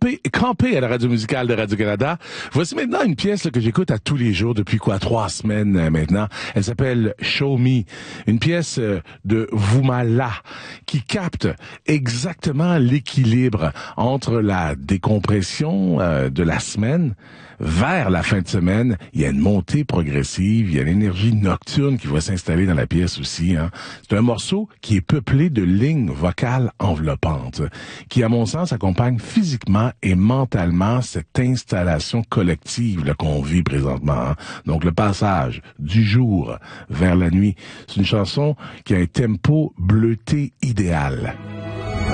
campé à la radio musicale de Radio-Canada. Voici maintenant une pièce là, que j'écoute à tous les jours depuis 3 semaines maintenant. Elle s'appelle Show Me, une pièce de Voumala qui capte exactement l'équilibre entre la décompression de la semaine vers la fin de semaine. Il y a une montée progressive, il y a l'énergie nocturne qui va s'installer dans la pièce aussi. C'est un morceau qui est peuplé de lignes vocales enveloppantes, qui, à mon sens, accompagne physiquement et mentalement cette installation collective là, qu'on vit présentement. Donc, le passage du jour vers la nuit, c'est une chanson qui a un tempo bleuté idéal.